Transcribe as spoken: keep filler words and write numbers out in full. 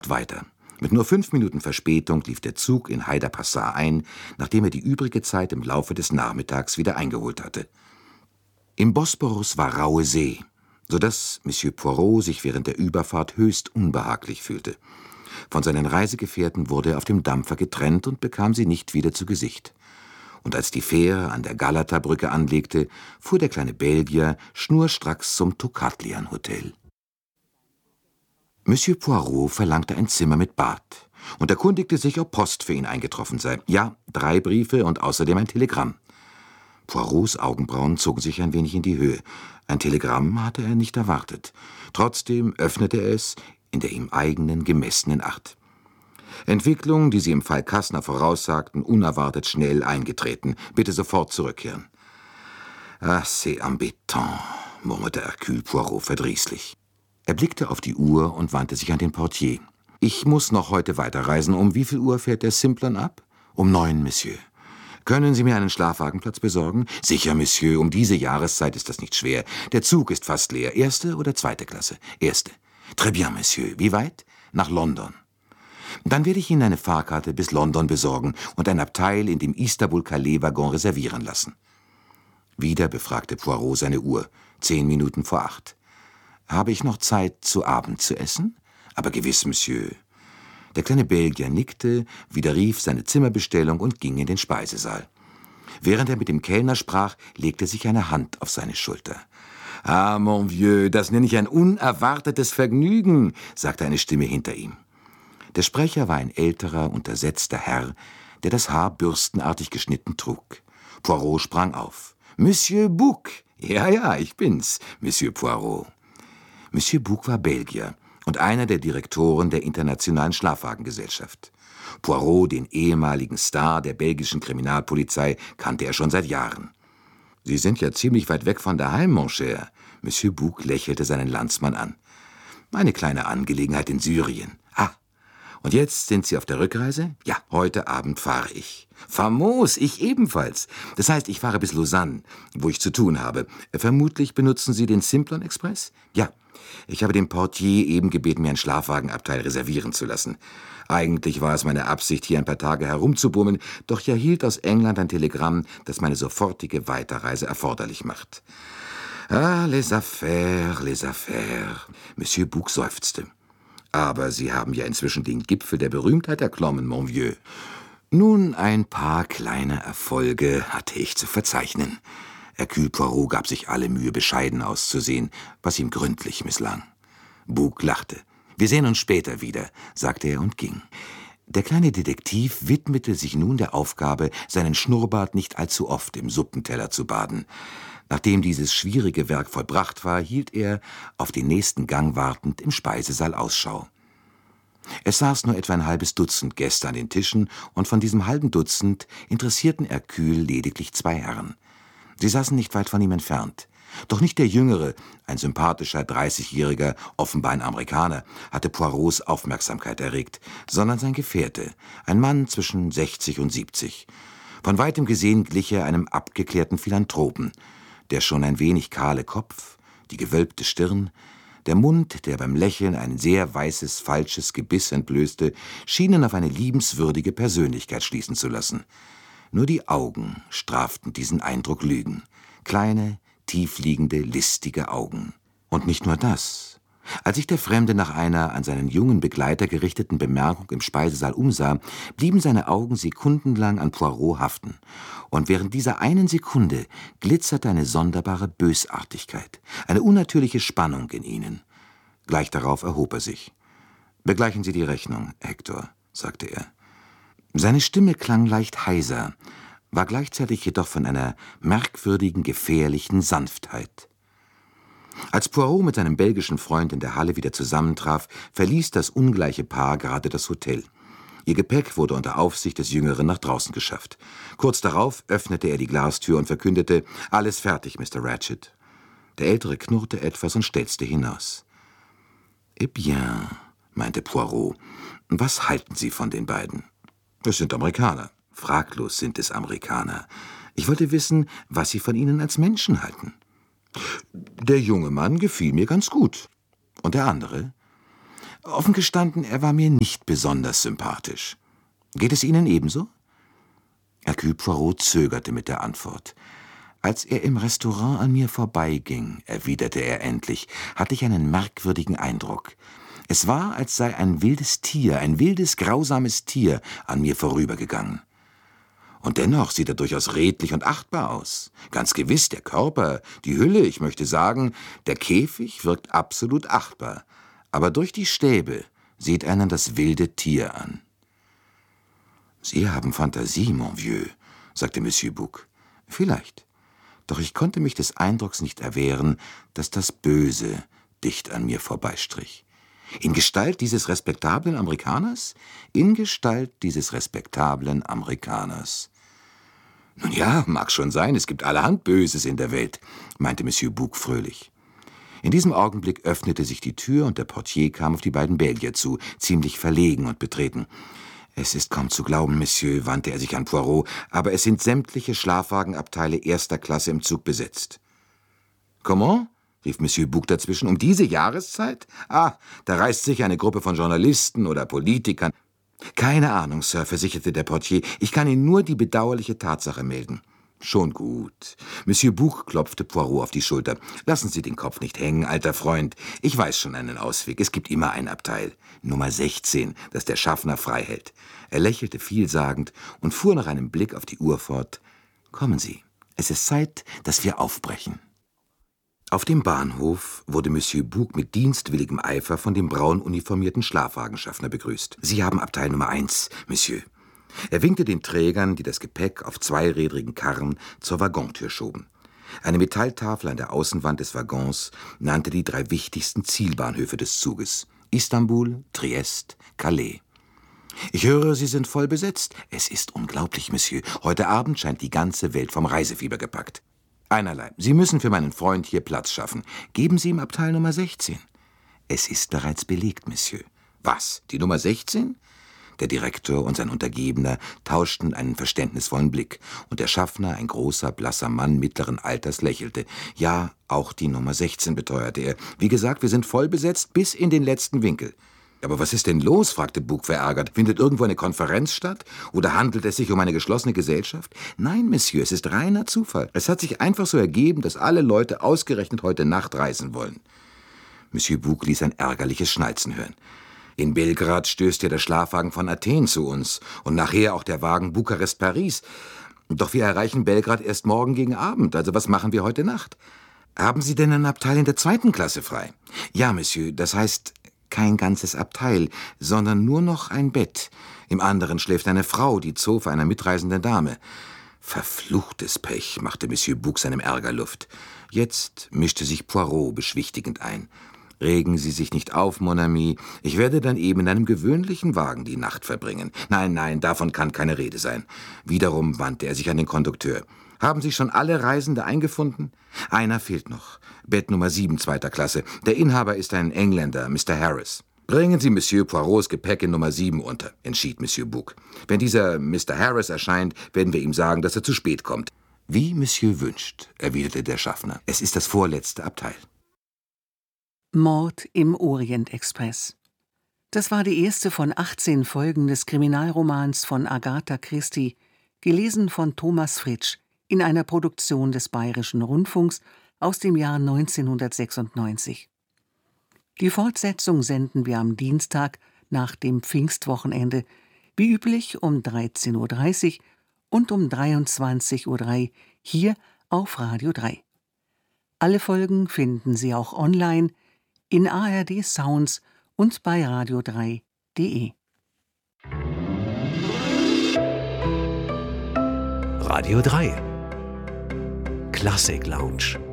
weiter. Mit nur fünf Minuten Verspätung lief der Zug in Hyder-Passar ein, nachdem er die übrige Zeit im Laufe des Nachmittags wieder eingeholt hatte. Im Bosporus war raue See, sodass Monsieur Poirot sich während der Überfahrt höchst unbehaglich fühlte. Von seinen Reisegefährten wurde er auf dem Dampfer getrennt und bekam sie nicht wieder zu Gesicht. Und als die Fähre an der Galata-Brücke anlegte, fuhr der kleine Belgier schnurstracks zum Tocatlian-Hotel. Monsieur Poirot verlangte ein Zimmer mit Bad und erkundigte sich, ob Post für ihn eingetroffen sei. Ja, drei Briefe und außerdem ein Telegramm. Poirots Augenbrauen zogen sich ein wenig in die Höhe. Ein Telegramm hatte er nicht erwartet. Trotzdem öffnete er es in der ihm eigenen gemessenen Art. Entwicklungen, die sie im Fall Kassner voraussagten, unerwartet schnell eingetreten. Bitte sofort zurückkehren. Ah, c'est embêtant, murmelte Hercule Poirot verdrießlich. Er blickte auf die Uhr und wandte sich an den Portier. »Ich muss noch heute weiterreisen. Um wie viel Uhr fährt der Simplon ab?« »Um neun, Monsieur.« »Können Sie mir einen Schlafwagenplatz besorgen?« »Sicher, Monsieur. Um diese Jahreszeit ist das nicht schwer. Der Zug ist fast leer. Erste oder zweite Klasse?« »Erste.« »Très bien, Monsieur. Wie weit?« »Nach London.« »Dann werde ich Ihnen eine Fahrkarte bis London besorgen und ein Abteil in dem Istanbul-Calais-Waggon reservieren lassen.« Wieder befragte Poirot seine Uhr. Zehn Minuten vor acht. »Habe ich noch Zeit, zu Abend zu essen?« »Aber gewiss, Monsieur.« Der kleine Belgier nickte, widerrief seine Zimmerbestellung und ging in den Speisesaal. Während er mit dem Kellner sprach, legte sich eine Hand auf seine Schulter. »Ah, mon vieux, das nenne ich ein unerwartetes Vergnügen«, sagte eine Stimme hinter ihm. Der Sprecher war ein älterer, untersetzter Herr, der das Haar bürstenartig geschnitten trug. Poirot sprang auf. »Monsieur Bouc!« »Ja, ja, ich bin's, Monsieur Poirot.« Monsieur Bouc war Belgier und einer der Direktoren der Internationalen Schlafwagengesellschaft. Poirot, den ehemaligen Star der belgischen Kriminalpolizei, kannte er schon seit Jahren. »Sie sind ja ziemlich weit weg von daheim, mon cher.« Monsieur Bouc lächelte seinen Landsmann an. »Eine kleine Angelegenheit in Syrien.« »Ah, und jetzt sind Sie auf der Rückreise?« »Ja, heute Abend fahre ich.« »Famos, ich ebenfalls. Das heißt, ich fahre bis Lausanne, wo ich zu tun habe. Vermutlich benutzen Sie den Simplon Express?« »Ja, ich habe den Portier eben gebeten, mir ein Schlafwagenabteil reservieren zu lassen. Eigentlich war es meine Absicht, hier ein paar Tage herumzubummeln, doch ich erhielt aus England ein Telegramm, das meine sofortige Weiterreise erforderlich macht.« »Ah, les affaires, les affaires.« Monsieur Bouc seufzte. »Aber Sie haben ja inzwischen den Gipfel der Berühmtheit erklommen, mon vieux.« »Nun, ein paar kleine Erfolge hatte ich zu verzeichnen.« Hercule Poirot gab sich alle Mühe, bescheiden auszusehen, was ihm gründlich misslang. Bouc lachte. »Wir sehen uns später wieder«, sagte er und ging. Der kleine Detektiv widmete sich nun der Aufgabe, seinen Schnurrbart nicht allzu oft im Suppenteller zu baden. Nachdem dieses schwierige Werk vollbracht war, hielt er, auf den nächsten Gang wartend, im Speisesaal Ausschau. Es saß nur etwa ein halbes Dutzend Gäste an den Tischen, und von diesem halben Dutzend interessierten Hercule lediglich zwei Herren. Sie saßen nicht weit von ihm entfernt. Doch nicht der Jüngere, ein sympathischer dreißigjähriger, offenbar ein Amerikaner, hatte Poirots Aufmerksamkeit erregt, sondern sein Gefährte, ein Mann zwischen sechzig und siebzig. Von weitem gesehen glich er einem abgeklärten Philanthropen. Der schon ein wenig kahle Kopf, die gewölbte Stirn, der Mund, der beim Lächeln ein sehr weißes, falsches Gebiss entblößte, schienen auf eine liebenswürdige Persönlichkeit schließen zu lassen. Nur die Augen straften diesen Eindruck Lügen. Kleine, tiefliegende, listige Augen. Und nicht nur das. Als sich der Fremde nach einer an seinen jungen Begleiter gerichteten Bemerkung im Speisesaal umsah, blieben seine Augen sekundenlang an Poirot haften. Und während dieser einen Sekunde glitzerte eine sonderbare Bösartigkeit, eine unnatürliche Spannung in ihnen. Gleich darauf erhob er sich. »Begleichen Sie die Rechnung, Hector«, sagte er. Seine Stimme klang leicht heiser, war gleichzeitig jedoch von einer merkwürdigen, gefährlichen Sanftheit. Als Poirot mit seinem belgischen Freund in der Halle wieder zusammentraf, verließ das ungleiche Paar gerade das Hotel. Ihr Gepäck wurde unter Aufsicht des Jüngeren nach draußen geschafft. Kurz darauf öffnete er die Glastür und verkündete, »Alles fertig, Mister Ratchet.« Der Ältere knurrte etwas und stelzte hinaus. »Eh bien«, meinte Poirot, »was halten Sie von den beiden?« »Es sind Amerikaner.« »Fraglos sind es Amerikaner. Ich wollte wissen, was Sie von ihnen als Menschen halten.« »Der junge Mann gefiel mir ganz gut. Und der andere?« Offen gestanden, er war mir nicht besonders sympathisch. Geht es Ihnen ebenso? Hercule Poirot zögerte mit der Antwort. Als er im Restaurant an mir vorbeiging, erwiderte er endlich, hatte ich einen merkwürdigen Eindruck. Es war, als sei ein wildes Tier, ein wildes, grausames Tier an mir vorübergegangen. Und dennoch sieht er durchaus redlich und achtbar aus. Ganz gewiss, der Körper, die Hülle, ich möchte sagen, der Käfig wirkt absolut achtbar. Aber durch die Stäbe sieht einen das wilde Tier an. »Sie haben Fantasie, mon vieux«, sagte Monsieur Bouc. »Vielleicht. Doch ich konnte mich des Eindrucks nicht erwehren, dass das Böse dicht an mir vorbeistrich. In Gestalt dieses respektablen Amerikaners? In Gestalt dieses respektablen Amerikaners.« »Nun ja, mag schon sein, es gibt allerhand Böses in der Welt«, meinte Monsieur Bouc fröhlich. In diesem Augenblick öffnete sich die Tür und der Portier kam auf die beiden Belgier zu, ziemlich verlegen und betreten. »Es ist kaum zu glauben, Monsieur«, wandte er sich an Poirot, »aber es sind sämtliche Schlafwagenabteile erster Klasse im Zug besetzt.« »Comment?« rief Monsieur Bouc dazwischen. »Um diese Jahreszeit? Ah, da reist sicher eine Gruppe von Journalisten oder Politikern.« »Keine Ahnung, Sir«, versicherte der Portier. »Ich kann Ihnen nur die bedauerliche Tatsache melden.« »Schon gut.« Monsieur Bouc klopfte Poirot auf die Schulter. »Lassen Sie den Kopf nicht hängen, alter Freund. Ich weiß schon einen Ausweg. Es gibt immer ein Abteil. Nummer sechzehn, das der Schaffner frei hält.« Er lächelte vielsagend und fuhr nach einem Blick auf die Uhr fort. »Kommen Sie, es ist Zeit, dass wir aufbrechen.« Auf dem Bahnhof wurde Monsieur Bouc mit dienstwilligem Eifer von dem braun uniformierten Schlafwagenschaffner begrüßt. »Sie haben Abteil Nummer eins, Monsieur.« Er winkte den Trägern, die das Gepäck auf zweirädrigen Karren zur Waggontür schoben. Eine Metalltafel an der Außenwand des Waggons nannte die drei wichtigsten Zielbahnhöfe des Zuges: Istanbul, Triest, Calais. »Ich höre, Sie sind voll besetzt.« »Es ist unglaublich, Monsieur. Heute Abend scheint die ganze Welt vom Reisefieber gepackt.« »Einerlei. Sie müssen für meinen Freund hier Platz schaffen. Geben Sie ihm Abteil Nummer sechzehn.« »Es ist bereits belegt, Monsieur.« »Was, die Nummer sechzehn?« Der Direktor und sein Untergebener tauschten einen verständnisvollen Blick, und der Schaffner, ein großer, blasser Mann mittleren Alters, lächelte. »Ja, auch die Nummer sechzehn«, beteuerte er. »Wie gesagt, wir sind voll besetzt bis in den letzten Winkel.« »Aber was ist denn los?« fragte Bouc verärgert. »Findet irgendwo eine Konferenz statt? Oder handelt es sich um eine geschlossene Gesellschaft?« »Nein, Monsieur, es ist reiner Zufall. Es hat sich einfach so ergeben, dass alle Leute ausgerechnet heute Nacht reisen wollen.« Monsieur Bouc ließ ein ärgerliches Schnalzen hören. »In Belgrad stößt ja der Schlafwagen von Athen zu uns und nachher auch der Wagen Bukarest-Paris. Doch wir erreichen Belgrad erst morgen gegen Abend, also was machen wir heute Nacht? Haben Sie denn ein Abteil in der zweiten Klasse frei?« »Ja, Monsieur, das heißt kein ganzes Abteil, sondern nur noch ein Bett. Im anderen schläft eine Frau, die Zofe einer mitreisenden Dame.« »Verfluchtes Pech«, machte Monsieur Bouc seinem Ärger Luft. Jetzt mischte sich Poirot beschwichtigend ein. »Regen Sie sich nicht auf, mon ami. Ich werde dann eben in einem gewöhnlichen Wagen die Nacht verbringen. Nein, nein, davon kann keine Rede sein.« Wiederum wandte er sich an den Kondukteur. »Haben sich schon alle Reisende eingefunden?« »Einer fehlt noch. Bett Nummer sieben, zweiter Klasse. Der Inhaber ist ein Engländer, Mister Harris.« »Bringen Sie Monsieur Poirots Gepäck in Nummer sieben unter«, entschied Monsieur Bouc. »Wenn dieser Mister Harris erscheint, werden wir ihm sagen, dass er zu spät kommt.« »Wie Monsieur wünscht«, erwiderte der Schaffner. »Es ist das vorletzte Abteil.« Mord im Orient-Express. Das war die erste von achtzehn Folgen des Kriminalromans von Agatha Christie, gelesen von Thomas Fritsch, in einer Produktion des Bayerischen Rundfunks aus dem Jahr neunzehnhundertsechsundneunzig. Die Fortsetzung senden wir am Dienstag nach dem Pfingstwochenende, wie üblich um dreizehn Uhr dreißig und um dreiundzwanzig Uhr drei hier auf Radio drei. Alle Folgen finden Sie auch online in A R D Sounds und bei radio drei punkt de. Radio drei Klassik Lounge.